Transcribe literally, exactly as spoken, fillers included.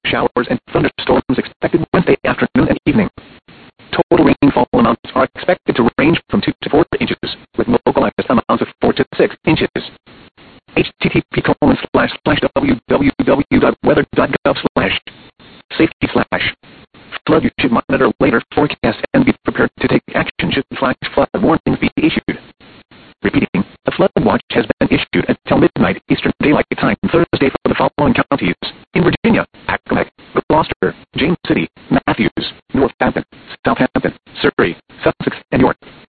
showers and thunderstorms expected Wednesday afternoon and evening. Total rainfall amounts are expected to range from two to four inches, with localized amounts of four to six inches. http colon slash slash www.weather.gov slash safety slash flood. You should monitor later forecasts and be prepared to take action should flash flood warnings be issued. Repeating, a flood watch has been issued until midnight Eastern Daylight Time Thursday for the following counties: in Virginia, Accomack, Gloucester, James City, Matthews, Northampton, Southampton, Surrey, Sussex, and York.